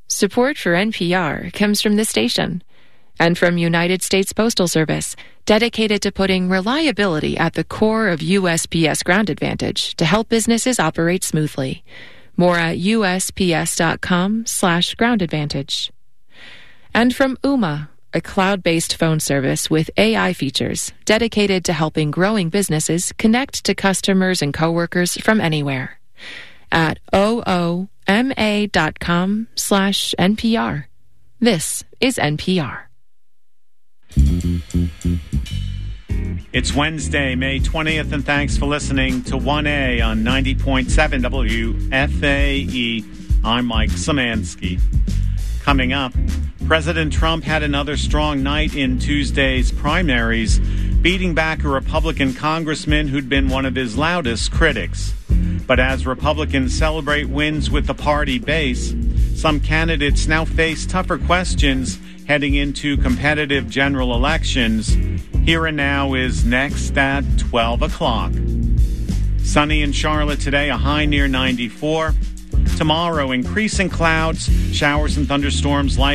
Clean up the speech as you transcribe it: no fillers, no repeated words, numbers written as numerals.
Support for NPR comes from this station and from United States Postal Service, dedicated to putting reliability at the core of USPS Ground Advantage to help businesses operate smoothly. More at usps.com/Ground Advantage. And from Ooma, a cloud-based phone service with AI features dedicated to helping growing businesses connect to customers and coworkers from anywhere. At ooma.com/NPR. This is NPR. It's Wednesday, May 20th, and thanks for listening to 1A on 90.7 WFAE. I'm Mike Szymanski. Coming up, President Trump had another strong night in Tuesday's primaries, beating back a Republican congressman who'd been one of his loudest critics. But as Republicans celebrate wins with the party base, some candidates now face tougher questions heading into competitive general elections. Here and Now is next at 12 o'clock. Sunny in Charlotte today, a high near 94. Tomorrow, increasing clouds, showers and thunderstorms likely.